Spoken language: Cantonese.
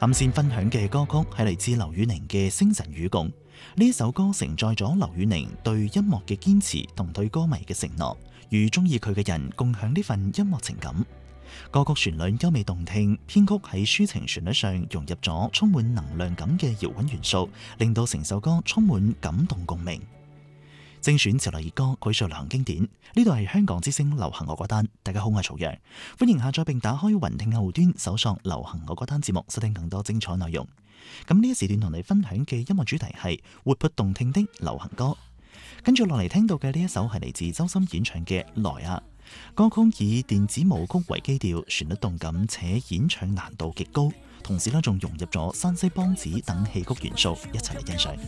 啱先分享嘅歌曲係嚟自劉宇寧嘅《星辰與共》。呢一首歌承載咗劉宇寧對音樂嘅堅持同對歌迷嘅承諾，與中意佢嘅人共享呢份音樂情感。歌曲旋律優美動聽，編曲喺抒情旋律上融入咗充滿能量感嘅搖滾元素，令到成首歌充滿感動共鳴。精選潮流熱歌，膾炙流行經典。呢度係香港之聲流行我歌單。大家好，我係曹陽，歡迎下載並打開雲聽客戶端，搜索流行我歌單節目，收聽更多精彩內容。咁呢一時段同你分享嘅音樂主題係活潑動聽的流行歌。跟住落嚟聽到嘅呢一首係嚟自周深演唱嘅《來啊》。歌曲以電子舞曲為基調，旋律動感且演唱難度極高，同時仲融入咗山西梆子等戲曲元素，一齊嚟欣賞。